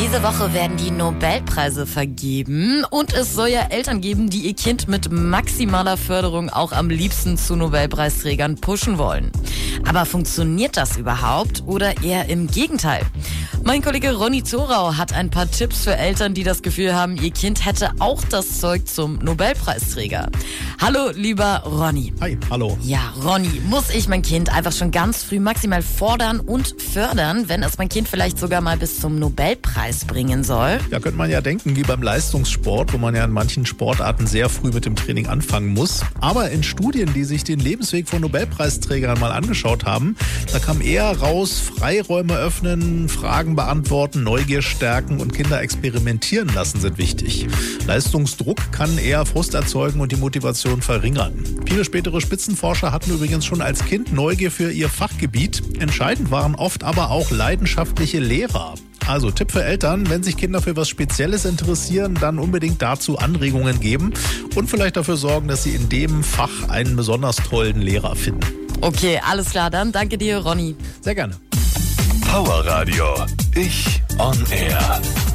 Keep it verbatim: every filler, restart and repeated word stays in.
Diese Woche werden die Nobelpreise vergeben und es soll ja Eltern geben, die ihr Kind mit maximaler Förderung auch am liebsten zu Nobelpreisträgern pushen wollen. Aber funktioniert das überhaupt oder eher im Gegenteil? Mein Kollege Ronny Zorau hat ein paar Tipps für Eltern, die das Gefühl haben, ihr Kind hätte auch das Zeug zum Nobelpreisträger. Hallo, lieber Ronny. Hi, hallo. Ja, Ronny, muss ich mein Kind einfach schon ganz früh maximal fordern und fördern, wenn es mein Kind vielleicht sogar mal bis zum Nobelpreis bringen soll? Ja, könnte man ja denken, wie beim Leistungssport, wo man ja in manchen Sportarten sehr früh mit dem Training anfangen muss. Aber in Studien, die sich den Lebensweg von Nobelpreisträgern mal angeschaut haben, da kam eher raus, Freiräume öffnen, Fragen beantworten, Neugier stärken und Kinder experimentieren lassen sind wichtig. Leistungsdruck kann eher Frust erzeugen und die Motivation verringern. Viele spätere Spitzenforscher hatten übrigens schon als Kind Neugier für ihr Fachgebiet. Entscheidend waren oft aber auch leidenschaftliche Lehrer. Also Tipp für Eltern, wenn sich Kinder für was Spezielles interessieren, dann unbedingt dazu Anregungen geben und vielleicht dafür sorgen, dass sie in dem Fach einen besonders tollen Lehrer finden. Okay, alles klar, dann danke dir, Ronny. Sehr gerne. Power Radio. Ich on Air.